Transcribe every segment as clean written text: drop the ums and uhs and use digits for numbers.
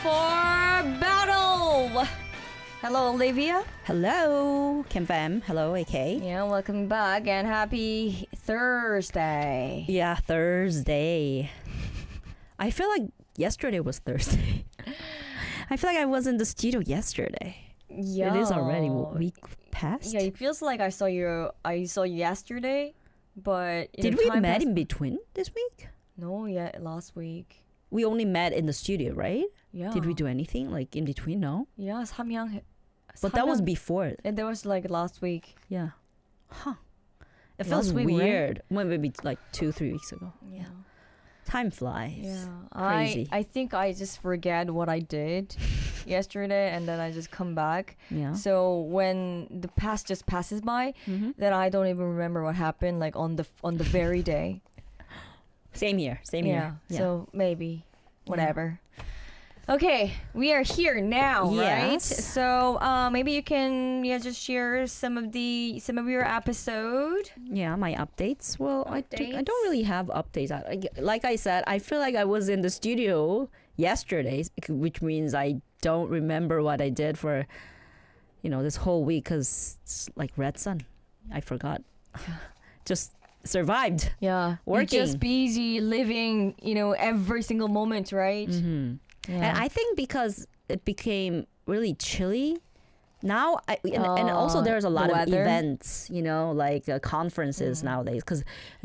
for battle. Hello, Olivia. Hello, Kim Fam. Hello, AK. Yeah, welcome back and happy Thursday. Yeah, Thursday. I feel like yesterday was Thursday. I feel like I was in the studio yesterday. Yeah, it is already a week past. Yeah, it feels like I saw you yesterday, but did we met in between this week? No, yeah, last week. We only met in the studio, right? Yeah. Did we do anything like in between? No. Yeah, Samyang. But that was before. And that was like last week. Yeah. Huh. It feels weird. Right? Maybe like 2-3 weeks ago. Yeah. Time flies. Yeah. Crazy. I think I just forget what I did yesterday and then I just come back. Yeah. So when the past just passes by, then I don't even remember what happened like on the very day. Same here. Yeah. So maybe whatever. Okay, we are here now, right? Yes. So maybe you can just share some of your episode. Yeah, my updates. Well, I don't really have updates. Like I said, I feel like I was in the studio yesterday, which means I don't remember what I did for, this whole week because it's like Red Sun. I forgot. Just survived. Yeah, working. You're just busy living, every single moment, right? Mm-hmm. Yeah. And I think because it became really chilly now, and also there's a lot of events, like conferences nowadays. Because,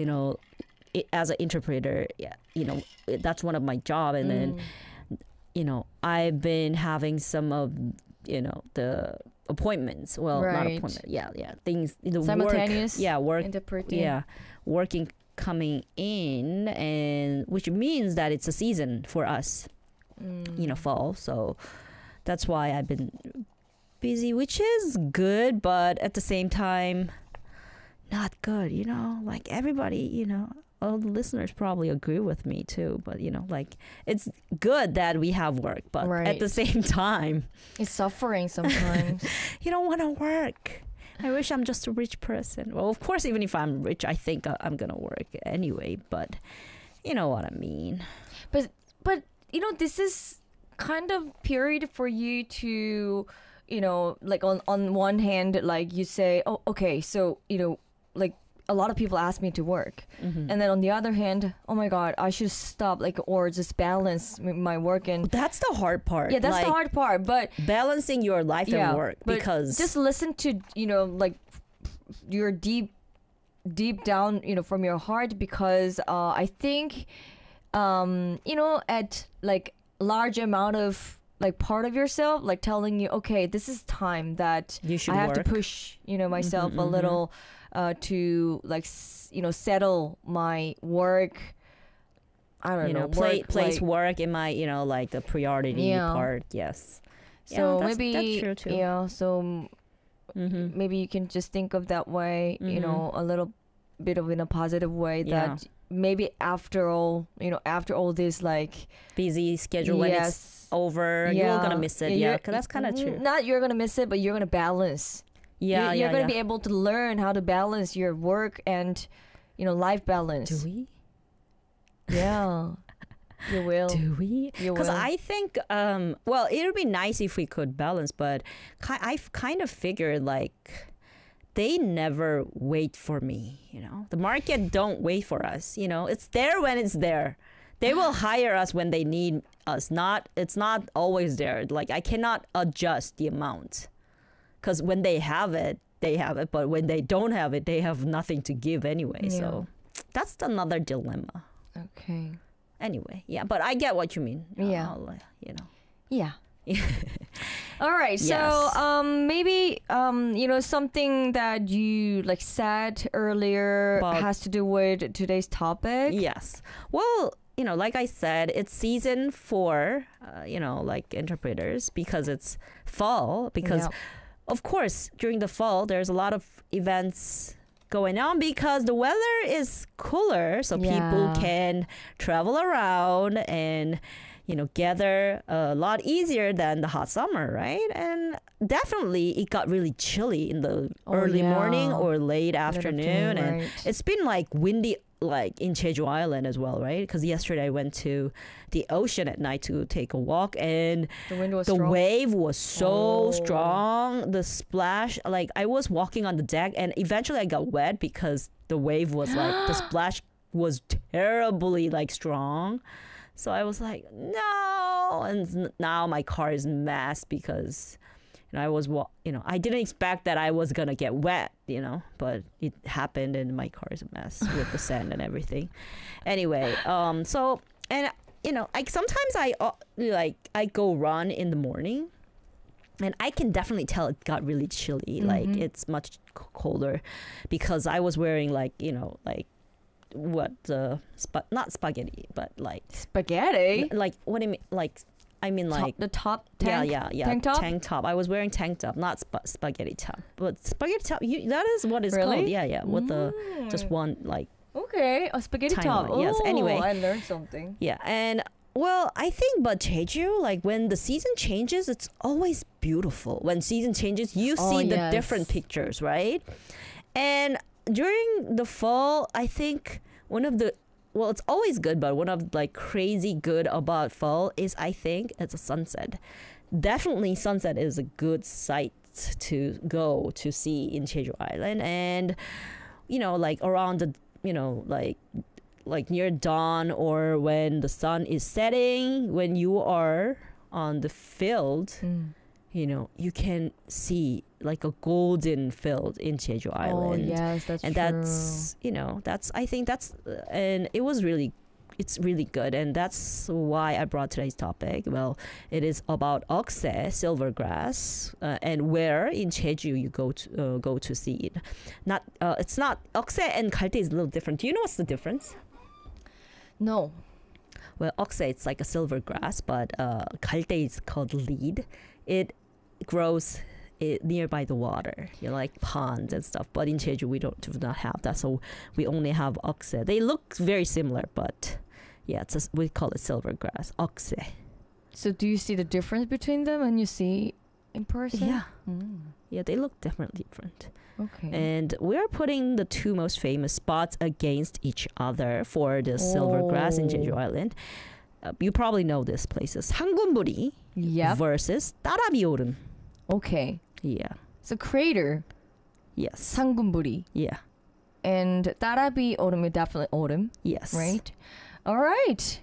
as an interpreter, that's one of my job. And then, I've been having some of, the appointments. Well, not appointment. Yeah. Things, simultaneous work. Interpreting. Yeah, working coming in, and which means that it's a season for us. Fall. So that's why I've been busy, which is good, but at the same time, not good, like everybody, all the listeners probably agree with me too, but like it's good that we have work, but at the same time, it's suffering sometimes. You don't want to work. I wish I'm just a rich person. Well, of course, even if I'm rich, I think I'm gonna work anyway, but you know what I mean. But this is kind of period for you to, like on one hand, like you say, oh, okay, so, like a lot of people ask me to work. And then on the other hand, oh my God, I should stop, or just balance my work. And that's the hard part. Yeah, that's the hard part. But balancing your life and work, because just listen to, like your deep down, from your heart, because I think at like large amount of like part of yourself, like telling you, okay, this is time that you should I have to push, myself a little to like, settle my work. I don't know. Place work in my, like the priority part. Yes. So maybe that's true too. Yeah. So maybe you can just think of that way, a little bit of in a positive way that maybe after all this like busy schedule when it's over, you're gonna miss it. Yeah, because that's kind of true. Not you're gonna miss it, but you're gonna balance. Yeah, you're gonna be able to learn how to balance your work and life balance. Do we? Yeah, you will. Do we? Because I think well, it would be nice if we could balance, but I've kind of figured like they never wait for me, The market don't wait for us, It's there when it's there. They will hire us when they need us. It's not always there. Like I cannot adjust the amount. Because when they have it, they have it. But when they don't have it, they have nothing to give anyway. Yeah. So that's another dilemma. Okay. Anyway, yeah. But I get what you mean. Yeah. Yeah. All right. Yes. So maybe something that you like said earlier has to do with today's topic. Yes. Well, like I said, it's season 4, like interpreters, because it's fall. Because of course, during the fall, there's a lot of events going on because the weather is cooler, so people can travel around and gather a lot easier than the hot summer, right? And definitely it got really chilly in the early morning or late afternoon, and it's been like windy like in Jeju Island as well, right? Because yesterday I went to the ocean at night to take a walk, and The wind was the strong. wave was so Oh. strong. The splash, like I was walking on the deck, and eventually I got wet because the wave was like the splash was terribly like strong. So I was like, no, and now my car is a mess because I was, I didn't expect that I was gonna get wet, but it happened, and my car is a mess with the sand and everything. Anyway, so and like sometimes I go run in the morning, and I can definitely tell it got really chilly. Like it's much colder because I was wearing like what not spaghetti, but like Spaghetti. like what do you mean? Like I mean like The top tank. yeah Tank top? I was wearing tank top, not spaghetti top, but spaghetti top. That is what it's Really? called. Yeah, with the just one like Okay, a spaghetti tiny top. one. Yes, Oh, anyway. I learned something. yeah. And well, I think but Jeju, like when the season changes, it's always beautiful. When season changes, you Oh, see the yes. different pictures, right? And during the fall, I think it's always good, but one of like crazy good about fall is I think it's a sunset. Definitely sunset is a good sight to go to see in Jeju Island. And like around the like near dawn, or when the sun is setting, when you are on the field, you can see like a golden field in Jeju Island. Oh, yes, that's And true. I think that's and it's really good, and that's why I brought today's topic. Well, it is about Okse silvergrass, and where in Jeju you go to see it. Not it's not Okse and Galte is a little different. Do you know what's the difference? No. Well, Okse it's like a silvergrass, but Galte is called lead. It grows nearby the water, like ponds and stuff. But in Jeju we do not have that, so we only have Okse. They look very similar, but yeah, we call it silvergrass, Okse. So do you see the difference between them when you see in person? Yeah, Mm. yeah, they look definitely different. Okay. And we're putting the two most famous spots against each other for the silvergrass in Jeju Oh. Island. You probably know these places. Hangunburi Yep. versus Tarabiorem. Okay. Yeah. So crater, Yes. 상군부리, Yeah. and 따라비 autumn is definitely autumn, Yes. right? All right.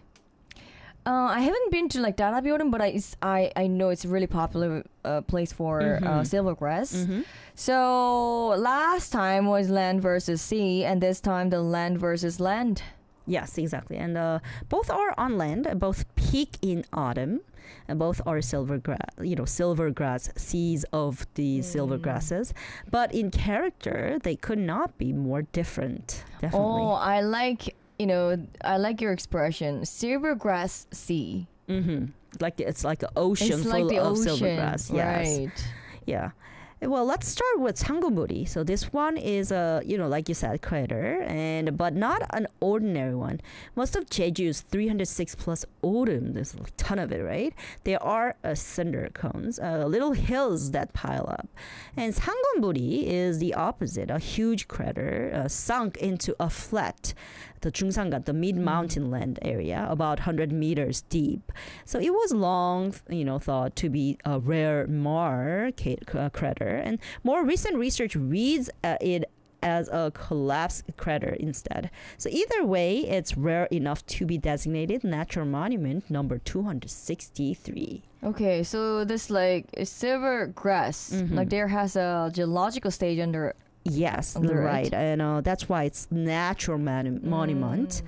I haven't been to like Darabi autumn, but I know it's a really popular place for silvergrass. Mm-hmm. So last time was land versus sea, and this time the land versus land. Yes, exactly. And both are on land. Both peak in autumn. And both are silvergrass seas of the silver grasses. But in character, they could not be more different. Definitely. Oh, I like your expression, silvergrass sea. Mm-hmm. Like it's like an ocean It's full like the of ocean, silvergrass. Yes. right? Yeah. Well, let's start with Sangunburi. So this one is a, like you said, crater, but not an ordinary one. Most of Jeju's 306 plus autumn, there's a ton of it, right? There are cinder cones, little hills that pile up. And Sangunburi is the opposite, a huge crater sunk into a flat, the Jungsangan, the mid-mountain land area, about 100 meters deep. So it was long, thought to be a rare Mar crater. And more recent research reads it as a collapsed crater instead. So either way, it's rare enough to be designated Natural Monument number 263. Okay, so this like silvergrass, like there has a geological stage under. Yes, Under it. right. And that's why it's Natural Monument.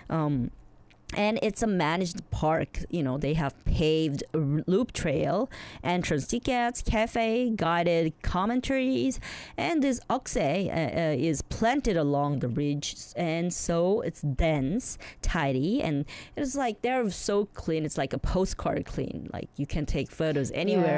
And it's a managed park. They have paved loop trail, entrance tickets, cafe, guided commentaries, and this Okse is planted along the ridge, and so it's dense, tidy, and it's like they're so clean. It's like a postcard clean. Like you can take photos anywhere.